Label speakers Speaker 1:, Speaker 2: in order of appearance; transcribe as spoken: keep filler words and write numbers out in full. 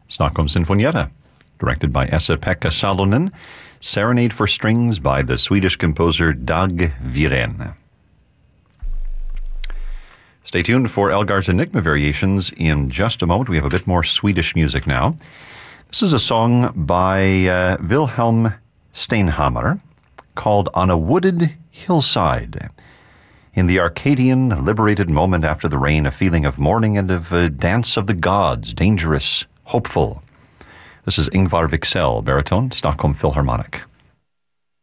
Speaker 1: Stockholm Sinfonietta, directed by Esa-Pekka Salonen. Serenade for Strings by the Swedish composer Dag Viren. Stay tuned for Elgar's Enigma Variations in just a moment. We have a bit more Swedish music now. This is a song by uh, Wilhelm Steinhammer called On a Wooded Hillside. In the Arcadian, liberated moment after the rain, a feeling of mourning and of a dance of the gods, dangerous, hopeful. This is Ingvar Wicksell, baritone, Stockholm Philharmonic.